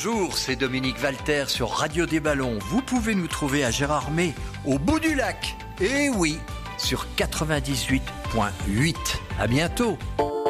Bonjour, c'est Dominique Valter sur Radio des Ballons. Vous pouvez nous trouver à Gérardmer, au bout du lac. Et oui, sur 98.8. À bientôt.